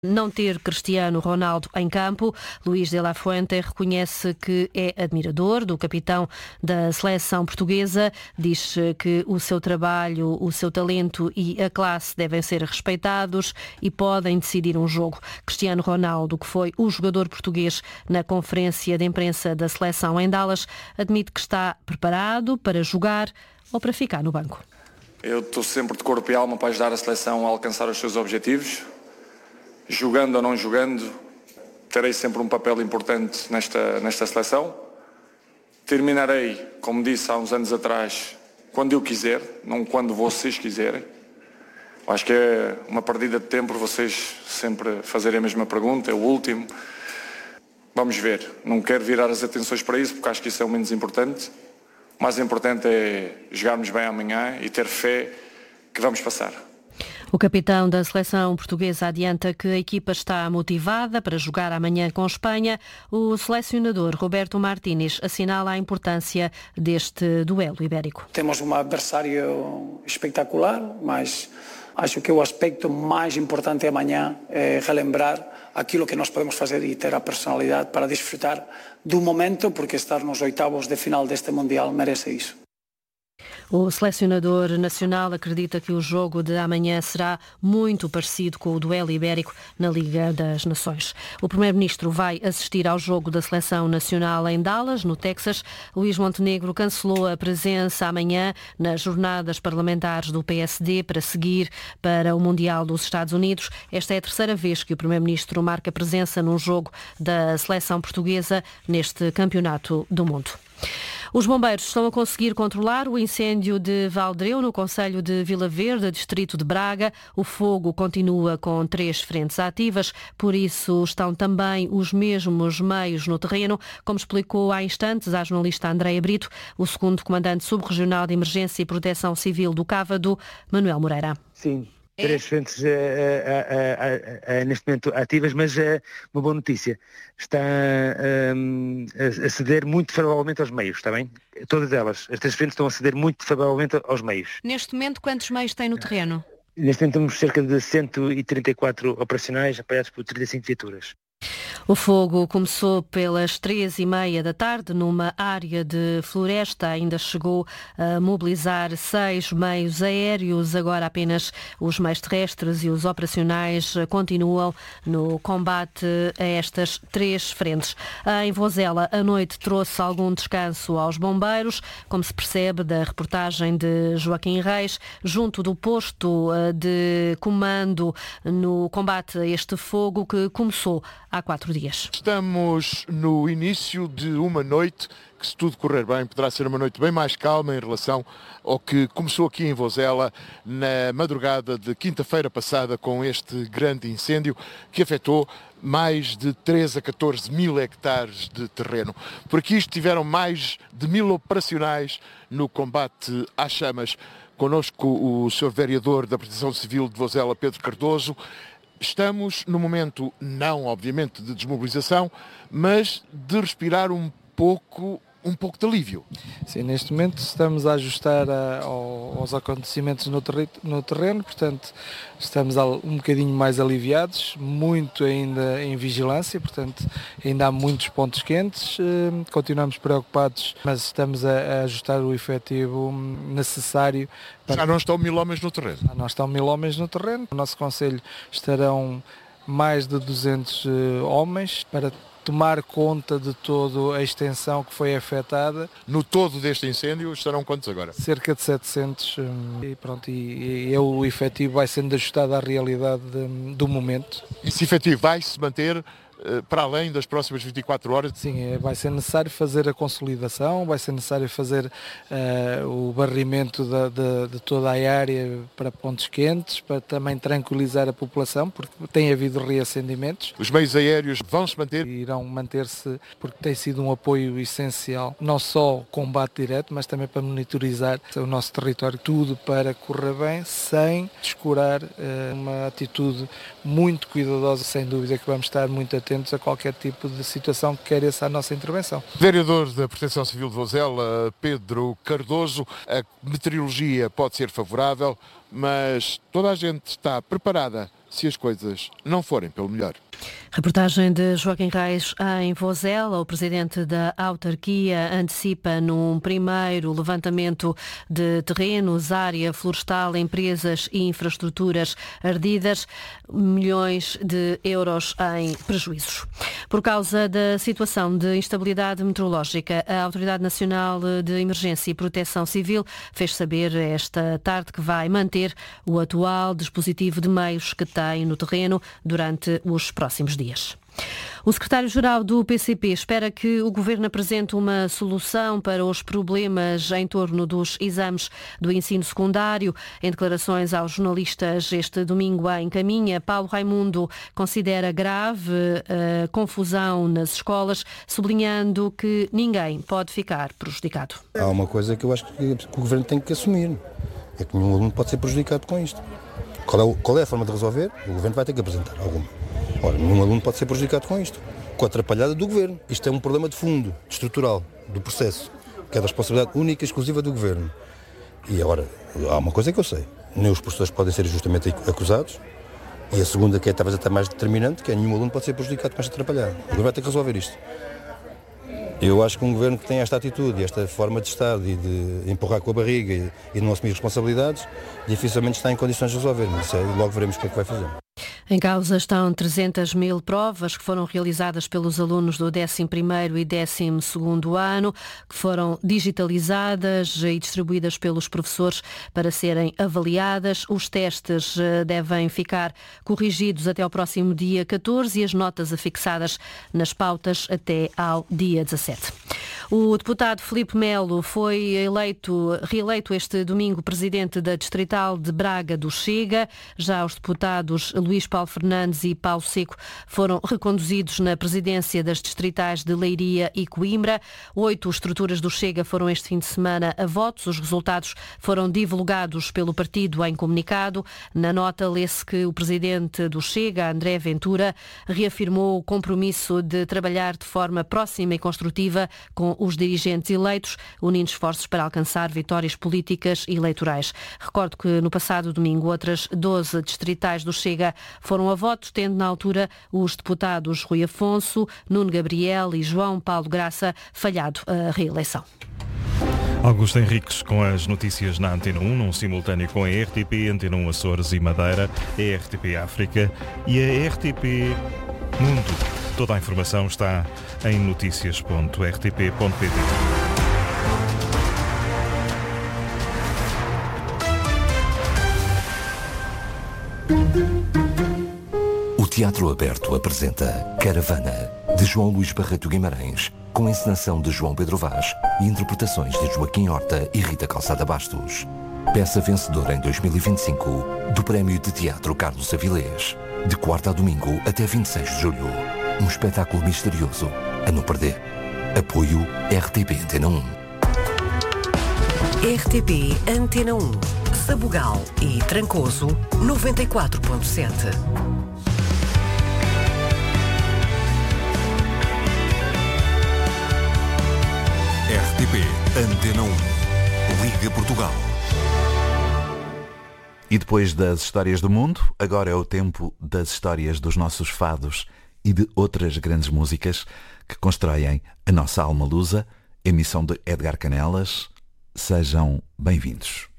não ter Cristiano Ronaldo em campo. Luís de la Fuente reconhece que é admirador do capitão da seleção portuguesa, diz que o seu trabalho, o seu talento e a classe devem ser respeitados e podem decidir um jogo. Cristiano Ronaldo, que foi o jogador português na conferência de imprensa da seleção em Dallas, admite que está preparado para jogar ou para ficar no banco. Eu estou sempre de corpo e alma para ajudar a seleção a alcançar os seus objetivos. Jogando ou não jogando, terei sempre um papel importante nesta seleção. Terminarei, como disse há uns anos atrás, quando eu quiser, não quando vocês quiserem. Acho que é uma perdida de tempo vocês sempre fazerem a mesma pergunta, é o último. Vamos ver, não quero virar as atenções para isso, porque acho que isso é o menos importante. O mais importante é jogarmos bem amanhã e ter fé que vamos passar. O capitão da seleção portuguesa adianta que a equipa está motivada para jogar amanhã com Espanha. O selecionador Roberto Martínez assinala a importância deste duelo ibérico. Temos um adversário espetacular, mas acho que o aspecto mais importante amanhã é relembrar aquilo que nós podemos fazer e ter a personalidade para desfrutar do momento, porque estar nos oitavos de final deste Mundial merece isso. O selecionador nacional acredita que o jogo de amanhã será muito parecido com o duelo ibérico na Liga das Nações. O primeiro-ministro vai assistir ao jogo da seleção nacional em Dallas, no Texas. Luís Montenegro cancelou a presença amanhã nas jornadas parlamentares do PSD para seguir para o Mundial dos Estados Unidos. Esta é a terceira vez que o primeiro-ministro marca presença num jogo da seleção portuguesa neste Campeonato do Mundo. Os bombeiros estão a conseguir controlar o incêndio de Valdreu, no concelho de Vila Verde, distrito de Braga. O fogo continua com 3 frentes ativas, por isso estão também os mesmos meios no terreno, como explicou há instantes a jornalista Andreia Brito, o segundo comandante subregional de Emergência e Proteção Civil do Cávado, Manuel Moreira. Sim. 3 frentes neste momento ativas, mas é uma boa notícia. Está a ceder muito favoravelmente aos meios, está bem? Todas elas, as 3 frentes estão a ceder muito favoravelmente aos meios. Neste momento, quantos meios tem no terreno? Neste momento temos cerca de 134 operacionais, apoiados por 35 viaturas. O fogo começou pelas 3h30 da tarde numa área de floresta. Ainda chegou a mobilizar 6 meios aéreos. Agora apenas os meios terrestres e os operacionais continuam no combate a estas 3 frentes. Em Vozela, a noite trouxe algum descanso aos bombeiros, como se percebe da reportagem de Joaquim Reis, junto do posto de comando no combate a este fogo que começou há 4 dias. Estamos no início de uma noite que, se tudo correr bem, poderá ser uma noite bem mais calma em relação ao que começou aqui em Vozela na madrugada de quinta-feira passada com este grande incêndio que afetou mais de 13 a 14 mil hectares de terreno. Por aqui estiveram mais de 1000 operacionais no combate às chamas. Connosco o Sr. Vereador da Proteção Civil de Vozela, Pedro Cardoso. Estamos no momento, não obviamente de desmobilização, mas de respirar um pouco de alívio. Sim, neste momento estamos a ajustar aos acontecimentos no terreno, portanto estamos um bocadinho mais aliviados, muito ainda em vigilância, portanto ainda há muitos pontos quentes, continuamos preocupados, mas estamos a ajustar o efetivo necessário. Já não estão 1000 homens no terreno? Já não estão 1000 homens no terreno, no nosso concelho estarão mais de 200 homens para tomar conta de toda a extensão que foi afetada. No todo deste incêndio estarão quantos agora? Cerca de 700 e pronto, e o efetivo vai sendo ajustado à realidade do momento. Esse efetivo vai-se manter para além das próximas 24 horas? Sim, vai ser necessário fazer a consolidação, vai ser necessário fazer o barrimento de toda a área para pontos quentes, para também tranquilizar a população, porque tem havido reacendimentos. Os meios aéreos vão-se manter? Irão manter-se, porque tem sido um apoio essencial, não só o combate direto, mas também para monitorizar o nosso território, tudo para correr bem, sem descurar uma atitude muito cuidadosa. Sem dúvida que vamos estar muito atentos a qualquer tipo de situação que careça a nossa intervenção. Vereador da Proteção Civil de Vozela, Pedro Cardoso, a meteorologia pode ser favorável, mas toda a gente está preparada se as coisas não forem pelo melhor. Reportagem de Joaquim Reis em Vozela. O presidente da autarquia antecipa num primeiro levantamento de terrenos, área florestal, empresas e infraestruturas ardidas, milhões de euros em prejuízos. Por causa da situação de instabilidade meteorológica, a Autoridade Nacional de Emergência e Proteção Civil fez saber esta tarde que vai manter o atual dispositivo de meios que tem no terreno durante os próximos dias. O secretário-geral do PCP espera que o Governo apresente uma solução para os problemas em torno dos exames do ensino secundário. Em declarações aos jornalistas este domingo em Caminha, Paulo Raimundo considera grave a confusão nas escolas, sublinhando que ninguém pode ficar prejudicado. Há uma coisa que eu acho que o Governo tem que assumir, é que nenhum aluno pode ser prejudicado com isto. Qual é a forma de resolver? O Governo vai ter que apresentar alguma. Ora, nenhum aluno pode ser prejudicado com isto, com a atrapalhada do Governo. Isto é um problema de fundo, estrutural, do processo, que é da responsabilidade única e exclusiva do Governo. E agora, há uma coisa que eu sei, nem os professores podem ser justamente acusados, e a segunda, que é talvez até mais determinante, que é nenhum aluno pode ser prejudicado com esta atrapalhada. O Governo vai ter que resolver isto. Eu acho que um Governo que tem esta atitude e esta forma de estar e de empurrar com a barriga e de não assumir responsabilidades, dificilmente está em condições de resolver, mas logo veremos o que é que vai fazer. Em causa estão 300 mil provas que foram realizadas pelos alunos do 11º e 12º ano, que foram digitalizadas e distribuídas pelos professores para serem avaliadas. Os testes devem ficar corrigidos até ao próximo dia 14 e as notas afixadas nas pautas até ao dia 17. O deputado Filipe Melo foi reeleito este domingo presidente da Distrital de Braga do Chega. Já os deputados Luís Paulo Fernandes e Paulo Seco foram reconduzidos na presidência das distritais de Leiria e Coimbra. 8 estruturas do Chega foram este fim de semana a votos. Os resultados foram divulgados pelo partido em comunicado. Na nota lê-se que o presidente do Chega, André Ventura, reafirmou o compromisso de trabalhar de forma próxima e construtiva com os dirigentes eleitos, unindo esforços para alcançar vitórias políticas e eleitorais. Recordo que no passado domingo outras 12 distritais do Chega foram a votos, tendo na altura os deputados Rui Afonso, Nuno Gabriel e João Paulo Graça falhado a reeleição. Augusto Henriques com as notícias na Antena 1, num simultâneo com a RTP, Antena 1 Açores e Madeira, a RTP África e a RTP Mundo. Toda a informação está em noticias.rtp.pt. O Teatro Aberto apresenta Caravana, de João Luís Barreto Guimarães, com encenação de João Pedro Vaz e interpretações de Joaquim Horta e Rita Calçada Bastos. Peça vencedora em 2025 do Prémio de Teatro Carlos Avilés, de quarta a domingo até 26 de julho. Um espetáculo misterioso a não perder. Apoio RTP Antena 1. RTP Antena 1. Sabugal e Trancoso 94.7. RTP Antena 1. Liga Portugal. E depois das histórias do mundo, agora é o tempo das histórias dos nossos fados e de outras grandes músicas que constroem a nossa alma lusa. Emissão de Edgar Canelas. Sejam bem-vindos.